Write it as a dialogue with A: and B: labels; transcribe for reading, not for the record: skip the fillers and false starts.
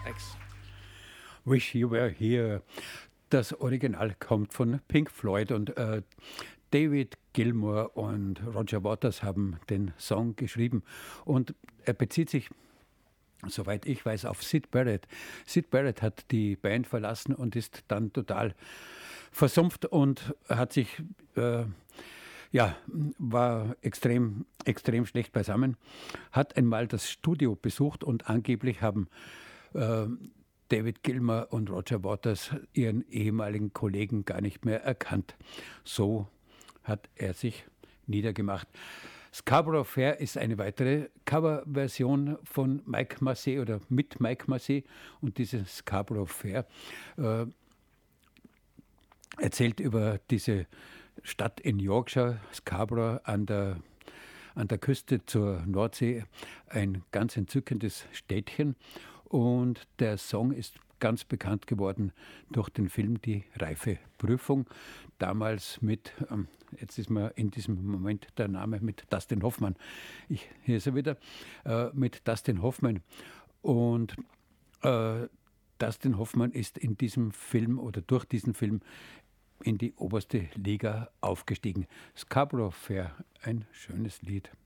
A: Ex. Wish You Were Here. Das Original kommt von Pink Floyd und David Gilmour und Roger Waters haben den Song geschrieben und er bezieht sich, soweit ich weiß, auf Syd Barrett. Syd Barrett hat die Band verlassen und ist dann total versumpft und hat sich, war extrem schlecht beisammen, hat einmal das Studio besucht und angeblich haben David Gilmour und Roger Waters ihren ehemaligen Kollegen gar nicht mehr erkannt. So hat er sich niedergemacht. Scarborough Fair ist eine weitere Coverversion von Mike Massey oder mit Mike Massey und diese Scarborough Fair erzählt über diese Stadt in Yorkshire, Scarborough an der Küste zur Nordsee, ein ganz entzückendes Städtchen. Und der Song ist ganz bekannt geworden durch den Film Die Reifeprüfung. Damals mit, jetzt ist mir in diesem Moment der Name mit Dustin Hoffmann. Hier ist er wieder, mit Dustin Hoffmann. Und Dustin Hoffmann ist in diesem Film oder durch diesen Film in die oberste Liga aufgestiegen. Scarborough Fair, ein schönes Lied.